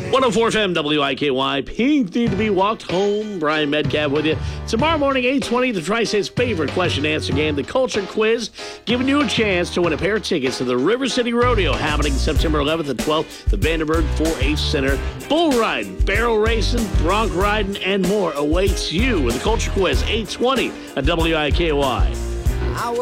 104 FM WIKY. Pink need to be walked home. Brian Metcalf with you. Tomorrow morning, 8:20, the Tri-State's favorite question and answer game, the Culture Quiz, giving you a chance to win a pair of tickets to the River City Rodeo happening September 11th and 12th, the Vandenberg 4-H Center. Bull riding, barrel racing, bronc riding, and more awaits you with the Culture Quiz, 8:20 at WIKY.